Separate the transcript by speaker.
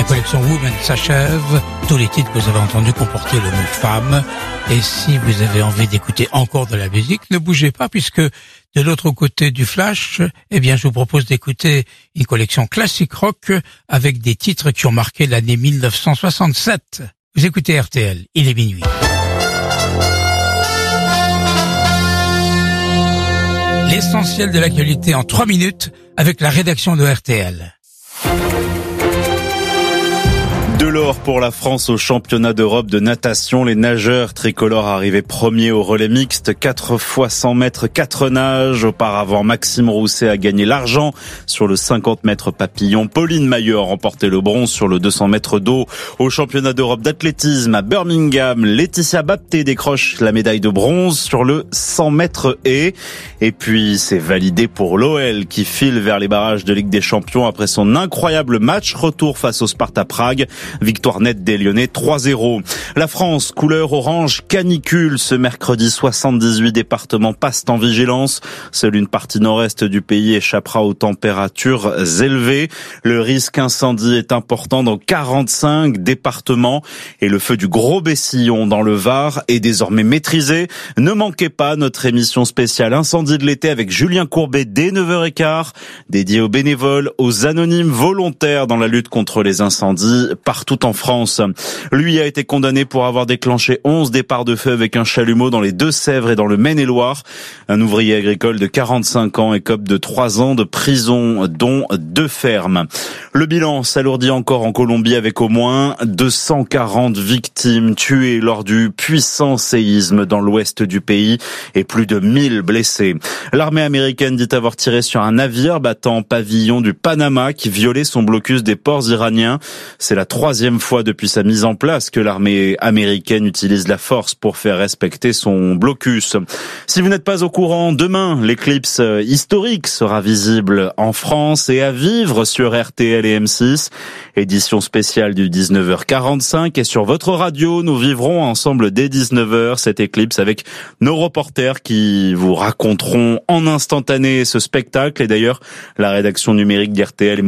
Speaker 1: La collection Women s'achève. Tous les titres que vous avez entendus comportaient le mot femme. Et si vous avez envie d'écouter encore de la musique, ne bougez pas, puisque de l'autre côté du flash, eh bien, je vous propose d'écouter une collection classique rock avec des titres qui ont marqué l'année 1967. Vous écoutez RTL, il est minuit. L'essentiel de l'actualité en 3 minutes avec la rédaction de RTL.
Speaker 2: De l'or pour la France au championnat d'Europe de natation. Les nageurs tricolores arrivaient premiers au relais mixte. 4 fois 100 mètres, 4 nages. Auparavant, Maxime Rousset a gagné l'argent sur le 50 mètres papillon. Pauline Maillot a remporté le bronze sur le 200 mètres d'eau. Au championnat d'Europe d'athlétisme à Birmingham, Laetitia Bapté décroche la médaille de bronze sur le 100 mètres haies. Et puis, c'est validé pour l'OL qui file vers les barrages de Ligue des Champions après son incroyable match retour face au Sparta Prague. Victoire nette des Lyonnais 3-0. La France, couleur orange canicule. Ce mercredi, 78 départements passent en vigilance. Seule une partie nord-est du pays échappera aux températures élevées. Le risque incendie est important dans 45 départements. Et le feu du Gros Bessillon dans le Var est désormais maîtrisé. Ne manquez pas notre émission spéciale Incendie de l'été avec Julien Courbet dès 9h15, dédiée aux bénévoles, aux anonymes volontaires dans la lutte contre les incendies partout en France. Lui a été condamné pour avoir déclenché 11 départs de feu avec un chalumeau dans les Deux-Sèvres et dans le Maine-et-Loire. Un ouvrier agricole de 45 ans écope de 3 ans de prison, dont 2 fermes. Le bilan s'alourdit encore en Colombie avec au moins 240 victimes tuées lors du puissant séisme dans l'ouest du pays et plus de 1000 blessés. L'armée américaine dit avoir tiré sur un navire battant pavillon du Panama qui violait son blocus des ports iraniens. C'est la 3e fois depuis sa mise en place que l'armée américaine utilise la force pour faire respecter son blocus. Si vous n'êtes pas au courant, demain, l'éclipse historique sera visible en France et à vivre sur RTL et M6. Édition spéciale du 19h45 et sur votre radio, nous vivrons ensemble dès 19h cette éclipse avec nos reporters qui vous raconteront en instantané ce spectacle. Et d'ailleurs, la rédaction numérique d'RTL